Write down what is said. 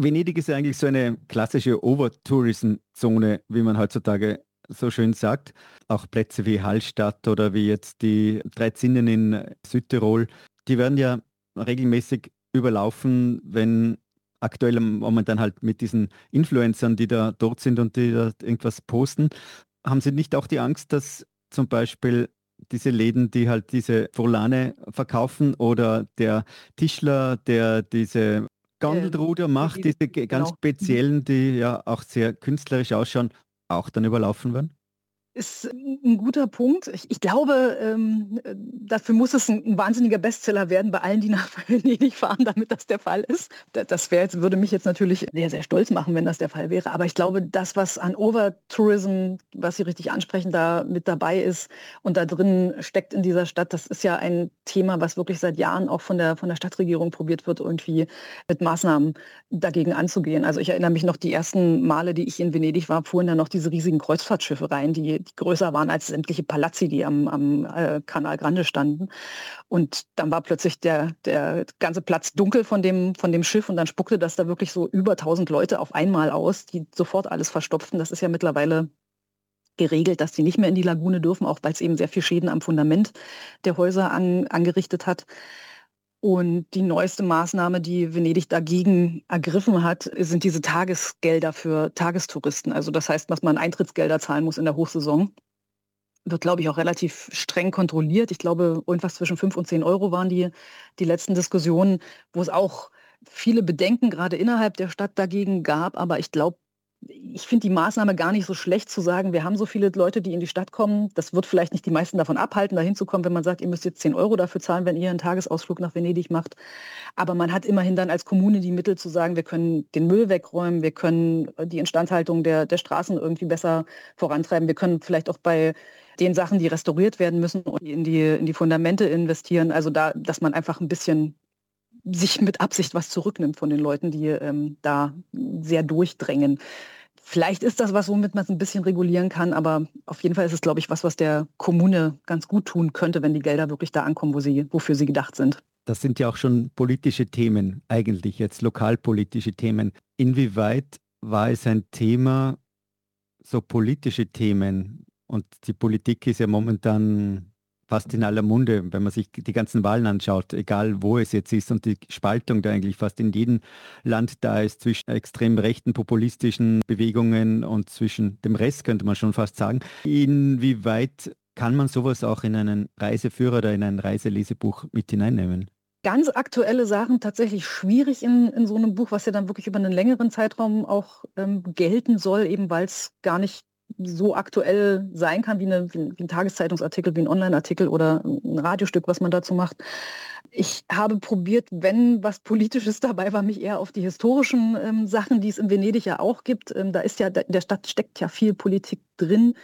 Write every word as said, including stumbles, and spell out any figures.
Venedig ist ja eigentlich so eine klassische Overtourism-Zone, wie man heutzutage so schön sagt. Auch Plätze wie Hallstatt oder wie jetzt die Drei Zinnen in Südtirol, die werden ja regelmäßig überlaufen, wenn aktuell momentan halt mit diesen Influencern, die da dort sind und die da irgendwas posten. Haben Sie nicht auch die Angst, dass zum Beispiel diese Läden, die halt diese Volane verkaufen oder der Tischler, der diese Ähm, Gondelruder macht, Venedig, diese ge- ganz genau. Mhm. speziellen, die ja auch sehr künstlerisch ausschauen, auch dann überlaufen werden? Ist 'n guter Punkt. Ich ich glaube, ähm, äh, dafür muss es ein 'n wahnsinniger Bestseller werden bei allen, die nach Venedig fahren, damit das der Fall ist. Da das wäre jetzt würde mich jetzt natürlich sehr, sehr stolz machen, wenn das der Fall wäre. Aber ich glaube, das, was an Overtourism, was Sie richtig ansprechen, da mit dabei ist und da drin steckt in dieser Stadt, das ist ja ein Thema, was wirklich seit Jahren auch von der von der Stadtregierung probiert wird, irgendwie mit Maßnahmen dagegen anzugehen. Also, ich erinnere mich noch, die ersten Male, die ich in Venedig war, fuhren da noch diese riesigen Kreuzfahrtschiffe rein, die die größer waren als sämtliche Palazzi, die am am, äh, Canal Grande standen. Und dann war plötzlich der der ganze Platz dunkel von dem von dem Schiff und dann spuckte das da wirklich so über tausend Leute auf einmal aus, die sofort alles verstopften. Das ist ja mittlerweile geregelt, dass die nicht mehr in die Lagune dürfen, auch weil es eben sehr viel Schäden am Fundament der Häuser an angerichtet hat. Und die neueste Maßnahme, die Venedig dagegen ergriffen hat, sind diese Tagesgelder für Tagestouristen. Also das heißt, dass man Eintrittsgelder zahlen muss in der Hochsaison. Wird, glaube ich, auch relativ streng kontrolliert. Ich glaube, irgendwas zwischen fünf und zehn Euro waren die, die letzten Diskussionen, wo es auch viele Bedenken gerade innerhalb der Stadt dagegen gab. Aber ich glaube, ich finde die Maßnahme gar nicht so schlecht zu sagen, wir haben so viele Leute, die in die Stadt kommen. Das wird vielleicht nicht die meisten davon abhalten, da hinzukommen, wenn man sagt, ihr müsst jetzt zehn Euro dafür zahlen, wenn ihr einen Tagesausflug nach Venedig macht. Aber man hat immerhin dann als Kommune die Mittel zu sagen, wir können den Müll wegräumen, wir können die Instandhaltung der, der Straßen irgendwie besser vorantreiben. Wir können vielleicht auch bei den Sachen, die restauriert werden müssen, in die, in die Fundamente investieren. Also da, dass man einfach ein bisschen sich mit Absicht was zurücknimmt von den Leuten, die ähm, da sehr durchdrängen. Vielleicht ist das was, womit man es ein bisschen regulieren kann, aber auf jeden Fall ist es, glaube ich, was, was der Kommune ganz gut tun könnte, wenn die Gelder wirklich da ankommen, wo sie, wofür sie gedacht sind. Das sind ja auch schon politische Themen, eigentlich jetzt lokalpolitische Themen. Inwieweit war es ein Thema, so politische Themen? Und die Politik ist ja momentan fast in aller Munde, wenn man sich die ganzen Wahlen anschaut, egal wo es jetzt ist und die Spaltung, da eigentlich fast in jedem Land da ist zwischen extrem rechten populistischen Bewegungen und zwischen dem Rest, könnte man schon fast sagen. Inwieweit kann man sowas auch in einen Reiseführer oder in ein Reiselesebuch mit hineinnehmen? Ganz aktuelle Sachen tatsächlich schwierig in, in so einem Buch, was ja dann wirklich über einen längeren Zeitraum auch ähm, gelten soll, eben weil es gar nicht so aktuell sein kann wie, eine, wie ein Tageszeitungsartikel, wie ein Online-Artikel oder ein Radiostück, was man dazu macht. Ich habe probiert, wenn was Politisches dabei war, mich eher auf die historischen ähm, Sachen, die es in Venedig ja auch gibt. Ähm, da ist ja, in der Stadt steckt ja viel Politik drin.